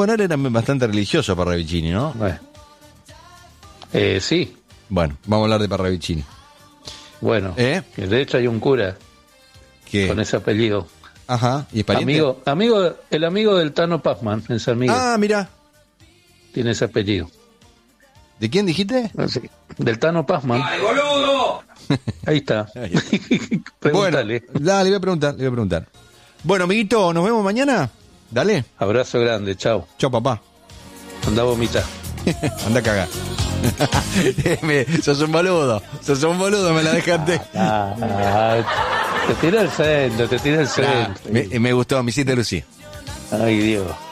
Bueno, él era bastante religioso, Parravicini, ¿no? Bueno. Sí. Bueno, vamos a hablar de Parravicini. Bueno, que de hecho hay un cura con ese apellido. Ajá, ¿y es pariente? El amigo del Tano Pazman, es amigo. Ah, mira. Tiene ese apellido. ¿De quién dijiste? Sí, del Tano Pazman. ¡Ay, boludo! Ahí está. Pregúntale. Bueno, dale, le voy a preguntar. Bueno, amiguito, ¿nos vemos mañana? Dale. Abrazo grande, chao. Chao, papá. Anda a vomitar. Anda a cagar. Sos un boludo, me la dejaste. Te tira el centro. Me gustó, me hiciste lucir. Ay, Dios.